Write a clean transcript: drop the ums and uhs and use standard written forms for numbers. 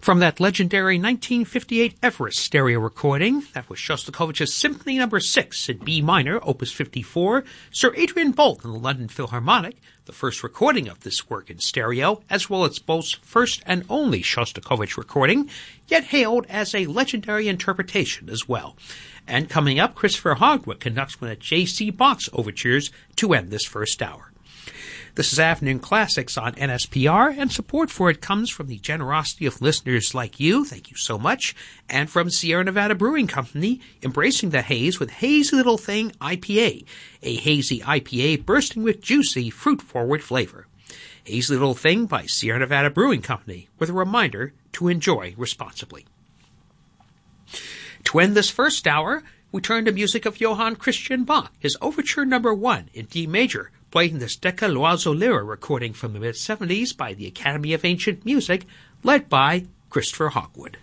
From that legendary 1958 Everest stereo recording, that was Shostakovich's Symphony No. 6 in B minor, Opus 54, Sir Adrian Boult and the London Philharmonic, the first recording of this work in stereo, as well as Boult's first and only Shostakovich recording, yet hailed as a legendary interpretation as well. And coming up, Christopher Hogwood conducts one of J.C. Bach's overtures to end this first hour. This is Afternoon Classics on NSPR, and support for it comes from the generosity of listeners like you, thank you so much, and from Sierra Nevada Brewing Company, embracing the haze with Hazy Little Thing IPA, a hazy IPA bursting with juicy, fruit-forward flavor. Hazy Little Thing by Sierra Nevada Brewing Company, with a reminder to enjoy responsibly. To end this first hour, we turn to music of Johann Christian Bach, his Overture No. 1 in D major, played in this Decca L'Oiseau Lyra recording from the mid-70s by the Academy of Ancient Music, led by Christopher Hogwood.